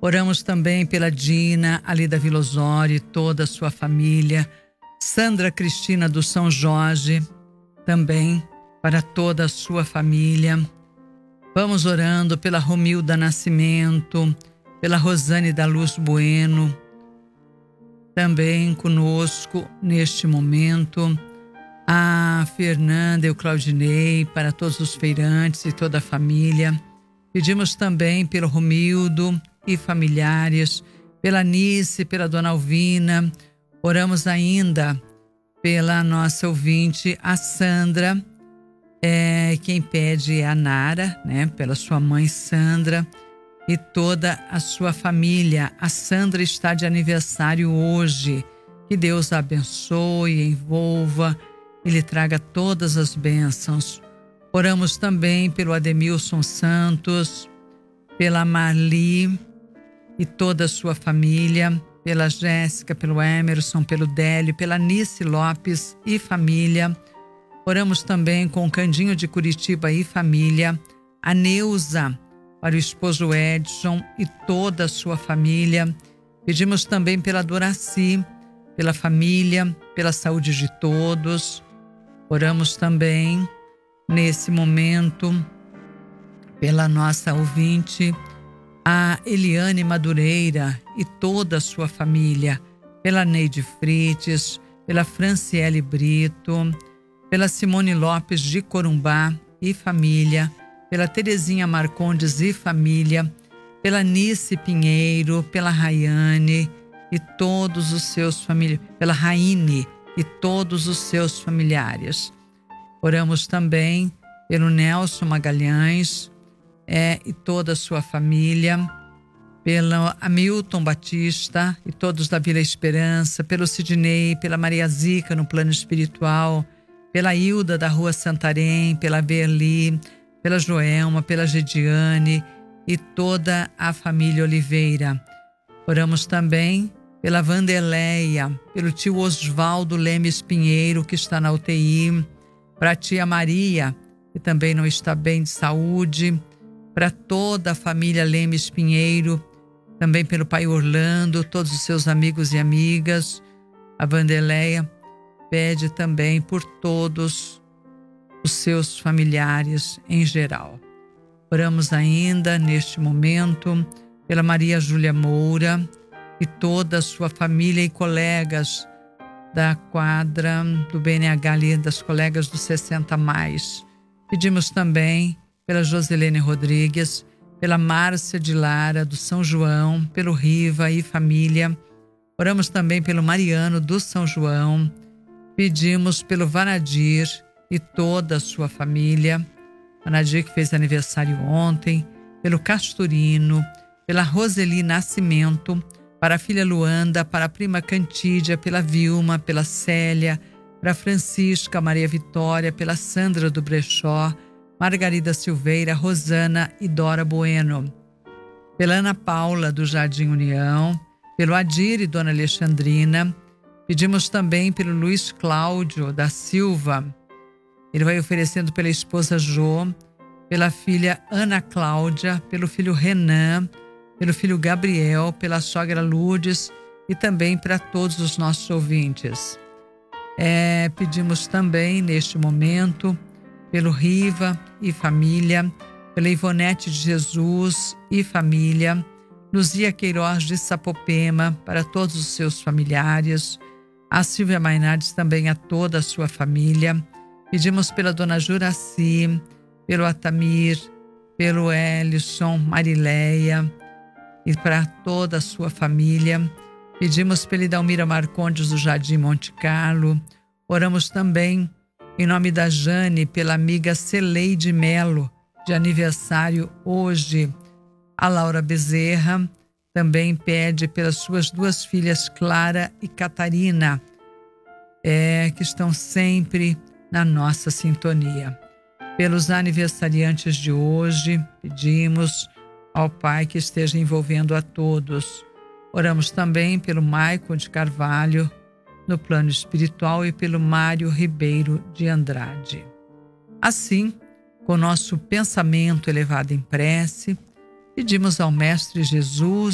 Oramos também pela Dina, ali da Vila Osório, toda a sua família. Sandra Cristina do São Jorge, também para toda a sua família. Vamos orando pela Romilda Nascimento, pela Rosane da Luz Bueno, também conosco neste momento. A Fernanda e o Claudinei, para todos os feirantes e toda a família. Pedimos também pelo Romildo e familiares, pela Nice, pela Dona Alvina. Oramos ainda pela nossa ouvinte, a Sandra. Quem pede é a Nara, né? Pela sua mãe Sandra e toda a sua família. A Sandra está de aniversário hoje. Que Deus a abençoe, envolva e lhe traga todas as bênçãos. Oramos também pelo Ademilson Santos, pela Marli e toda a sua família, pela Jéssica, pelo Emerson, pelo Délio, pela Nice Lopes e família. Oramos também com o Candinho de Curitiba e família, a Neuza, para o esposo Edson e toda a sua família. Pedimos também pela Doraci, pela família, pela saúde de todos. Oramos também, nesse momento, pela nossa ouvinte, a Eliane Madureira e toda a sua família, pela Neide Frites, pela Franciele Brito, pela Simone Lopes de Corumbá e família, pela Terezinha Marcondes e família, pela Nice Pinheiro, pela Rayane e todos os seus familiares, pela Raine e todos os seus familiares. Oramos também pelo Nelson Magalhães e toda a sua família, pelo Hamilton Batista e todos da Vila Esperança, pelo Sidney, pela Maria Zica no plano espiritual, pela Hilda da Rua Santarém, pela Verli, pela Joelma, pela Gediane e toda a família Oliveira. Oramos também pela Vandeleia, pelo tio Osvaldo Lemes Pinheiro, que está na UTI, para a tia Maria, que também não está bem de saúde, para toda a família Lemes Pinheiro, também pelo pai Orlando, todos os seus amigos e amigas. A Vandeleia pede também por todos os seus familiares em geral. Oramos ainda neste momento pela Maria Júlia Moura e toda a sua família e colegas da quadra do BNH ali, das colegas do 60+. Pedimos também pela Joselene Rodrigues, pela Márcia de Lara do São João, pelo Riva e família. Oramos também pelo Mariano do São João. Pedimos pelo Vanadir e toda a sua família. Vanadir que fez aniversário ontem, pelo Casturino, pela Roseli Nascimento, para a filha Luanda, para a prima Cantídia, pela Vilma, pela Célia, para a Francisca, Maria Vitória, pela Sandra do Brechó, Margarida Silveira, Rosana e Dora Bueno, pela Ana Paula do Jardim União, pelo Adir e Dona Alexandrina. Pedimos também pelo Luiz Cláudio da Silva. Ele vai oferecendo pela esposa Jo, pela filha Ana Cláudia, pelo filho Renan, pelo filho Gabriel, pela sogra Lourdes e também para todos os nossos ouvintes. Pedimos também neste momento pelo Riva e família, pela Ivonete de Jesus e família, Luzia Queiroz de Sapopema, para todos os seus familiares, a Silvia Mainardes também a toda a sua família. Pedimos pela Dona Juraci, pelo Atamir, pelo Elison, Marileia e para toda a sua família. Pedimos pela Idalmira Marcondes do Jardim Monte Carlo. Oramos também em nome da Jane, pela amiga Celeide Melo, de aniversário hoje. A Laura Bezerra também pede pelas suas duas filhas, Clara e Catarina, que estão sempre na nossa sintonia. Pelos aniversariantes de hoje, pedimos ao Pai que esteja envolvendo a todos. Oramos também pelo Maicon de Carvalho, no plano espiritual, e pelo Mário Ribeiro de Andrade. Assim, com nosso pensamento elevado em prece, pedimos ao Mestre Jesus